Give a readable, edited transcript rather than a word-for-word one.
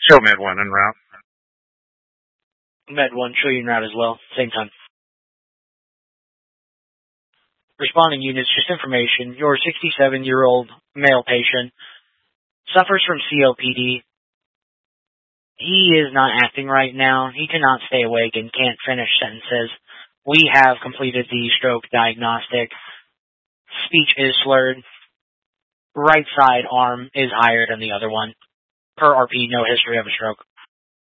Show Med 1 en route. Med 1, show you en route as well. Same time. Responding units, just information. Your 67-year-old male patient suffers from COPD. He is not acting right now. He cannot stay awake and can't finish sentences. We have completed the stroke diagnostic. Speech is slurred. Right side arm is higher than the other one. Per RP, no history of a stroke.